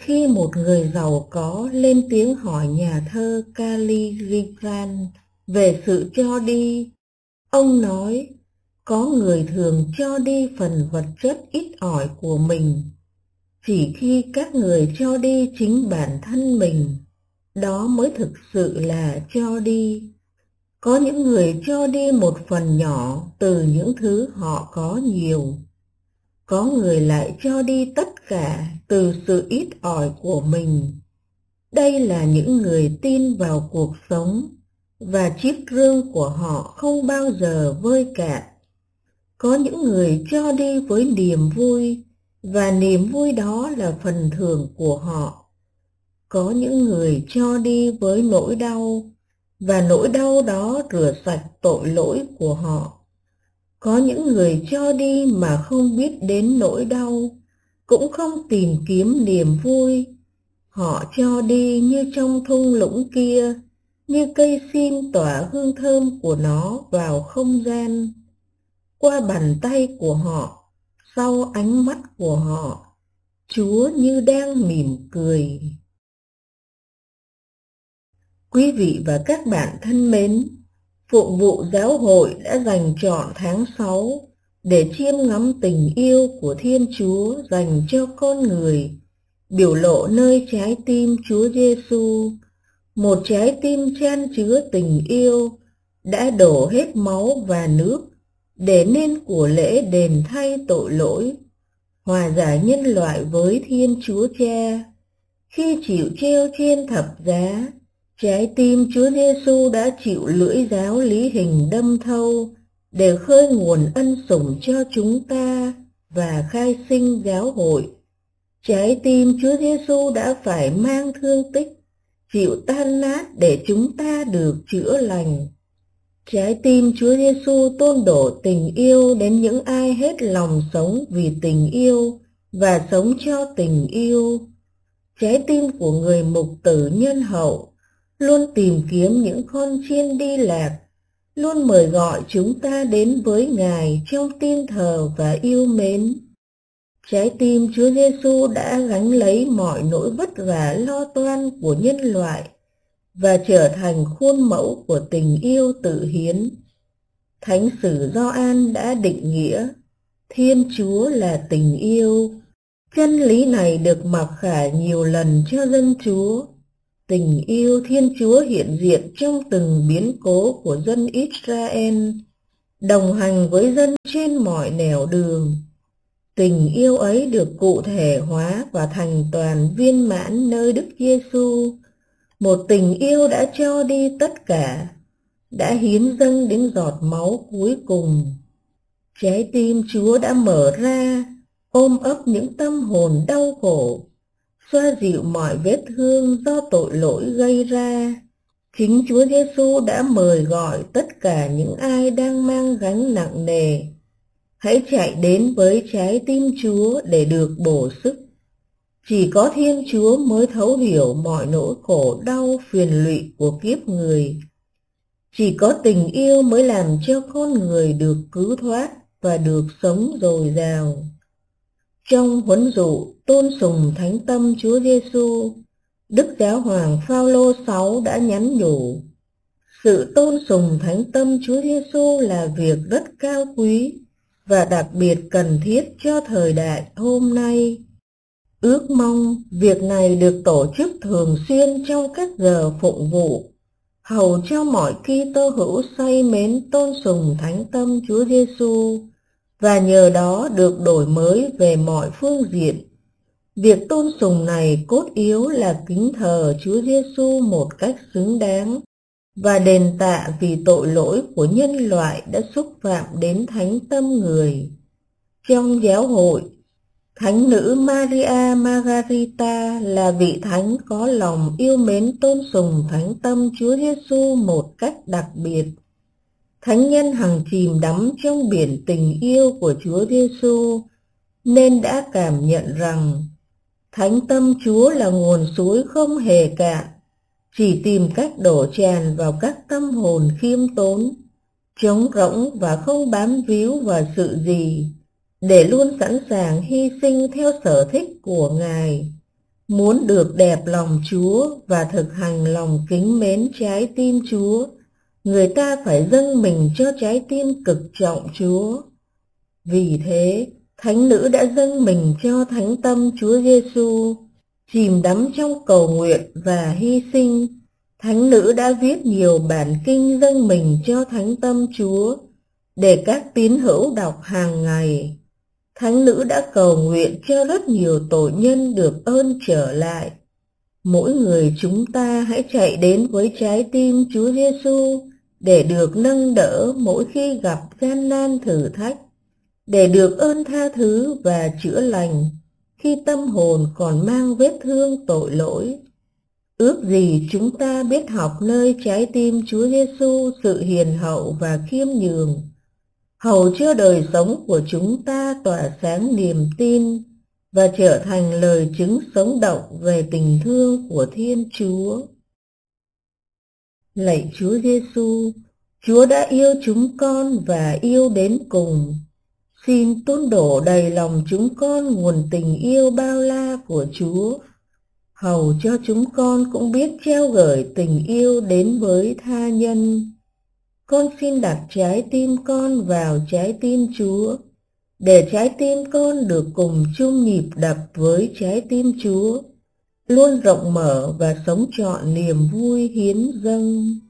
Khi một người giàu có lên tiếng hỏi nhà thơ Khalil Gibran về sự cho đi, ông nói, có người thường cho đi phần vật chất ít ỏi của mình. Chỉ khi các người cho đi chính bản thân mình, đó mới thực sự là cho đi. Có những người cho đi một phần nhỏ từ những thứ họ có nhiều. Có người lại cho đi tất cả từ sự ít ỏi của mình. Đây là những người tin vào cuộc sống, và chiếc rương của họ không bao giờ vơi cạn. Có những người cho đi với niềm vui, và niềm vui đó là phần thưởng của họ. Có những người cho đi với nỗi đau, và nỗi đau đó rửa sạch tội lỗi của họ. Có những người cho đi mà không biết đến nỗi đau, cũng không tìm kiếm niềm vui. Họ cho đi như trong thung lũng kia, như cây sim tỏa hương thơm của nó vào không gian. Qua bàn tay của họ, sau ánh mắt của họ, Chúa như đang mỉm cười. Quý vị và các bạn thân mến, Phụng vụ Giáo hội đã dành trọn tháng 6 để chiêm ngắm tình yêu của Thiên Chúa dành cho con người, biểu lộ nơi trái tim Chúa Giêsu, một trái tim chan chứa tình yêu, đã đổ hết máu và nước để nên của lễ đền thay tội lỗi, hòa giải nhân loại với Thiên Chúa Cha. Khi chịu treo trên thập giá, trái tim Chúa Giêsu đã chịu lưỡi giáo lý hình đâm thâu để khơi nguồn ân sủng cho chúng ta và khai sinh giáo hội. Trái tim Chúa Giêsu đã phải mang thương tích, chịu tan nát để chúng ta được chữa lành. Trái tim Chúa Giêsu tôn đổ tình yêu đến những ai hết lòng sống vì tình yêu và sống cho tình yêu. Trái tim của người mục tử nhân hậu luôn tìm kiếm những con chiên đi lạc, luôn mời gọi chúng ta đến với Ngài trong tin thờ và yêu mến. Trái tim Chúa Giêsu đã gánh lấy mọi nỗi vất vả lo toan của nhân loại và trở thành khuôn mẫu của tình yêu tự hiến. Thánh sử Gioan đã định nghĩa Thiên Chúa là tình yêu. Chân lý này được mặc khải nhiều lần cho dân Chúa. Tình yêu Thiên Chúa hiện diện trong từng biến cố của dân Israel, đồng hành với dân trên mọi nẻo đường. Tình yêu ấy được cụ thể hóa và thành toàn viên mãn nơi Đức Giêsu, một tình yêu đã cho đi tất cả, đã hiến dâng đến giọt máu cuối cùng. Trái tim Chúa đã mở ra, ôm ấp những tâm hồn đau khổ, xoa dịu mọi vết thương do tội lỗi gây ra. Chính Chúa Giêsu đã mời gọi tất cả những ai đang mang gánh nặng nề, hãy chạy đến với trái tim Chúa để được bổ sức. Chỉ có Thiên Chúa mới thấu hiểu mọi nỗi khổ đau phiền lụy của kiếp người. Chỉ có tình yêu mới làm cho con người được cứu thoát và được sống dồi dào. Trong huấn dụ tôn sùng thánh tâm Chúa Giêsu, Đức Giáo hoàng Phaolô VI đã nhắn nhủ: sự tôn sùng thánh tâm Chúa Giêsu là việc rất cao quý và đặc biệt cần thiết cho thời đại hôm nay. Ước mong việc này được tổ chức thường xuyên trong các giờ phụng vụ, hầu cho mọi Kitô hữu say mến tôn sùng thánh tâm Chúa Giêsu và nhờ đó được đổi mới về mọi phương diện. Việc tôn sùng này cốt yếu là kính thờ Chúa Giêsu một cách xứng đáng và đền tạ vì tội lỗi của nhân loại đã xúc phạm đến thánh tâm người. Trong giáo hội, Thánh nữ Maria Margarita là vị thánh có lòng yêu mến tôn sùng thánh tâm Chúa Giêsu một cách đặc biệt. Thánh nhân hằng chìm đắm trong biển tình yêu của Chúa Giêsu nên đã cảm nhận rằng thánh tâm Chúa là nguồn suối không hề cạn, chỉ tìm cách đổ tràn vào các tâm hồn khiêm tốn, trống rỗng và không bám víu vào sự gì, để luôn sẵn sàng hy sinh theo sở thích của Ngài. Muốn được đẹp lòng Chúa và thực hành lòng kính mến trái tim Chúa, người ta phải dâng mình cho trái tim cực trọng Chúa. Vì thế, thánh nữ đã dâng mình cho thánh tâm Chúa Giêsu, chìm đắm trong cầu nguyện và hy sinh. Thánh nữ đã viết nhiều bản kinh dâng mình cho thánh tâm Chúa, để các tín hữu đọc hàng ngày. Thánh nữ đã cầu nguyện cho rất nhiều tội nhân được ơn trở lại. Mỗi người chúng ta hãy chạy đến với trái tim Chúa Giêsu để được nâng đỡ mỗi khi gặp gian nan thử thách, để được ơn tha thứ và chữa lành khi tâm hồn còn mang vết thương tội lỗi. Ước gì chúng ta biết học nơi trái tim Chúa Giêsu sự hiền hậu và khiêm nhường, hầu cho đời sống của chúng ta tỏa sáng niềm tin và trở thành lời chứng sống động về tình thương của Thiên Chúa. Lạy Chúa Giêsu, Chúa đã yêu chúng con và yêu đến cùng. Xin tuôn đổ đầy lòng chúng con nguồn tình yêu bao la của Chúa, hầu cho chúng con cũng biết trao gửi tình yêu đến với tha nhân. Con xin đặt trái tim con vào trái tim Chúa, để trái tim con được cùng chung nhịp đập với trái tim Chúa, luôn rộng mở và sống trọn niềm vui hiến dâng.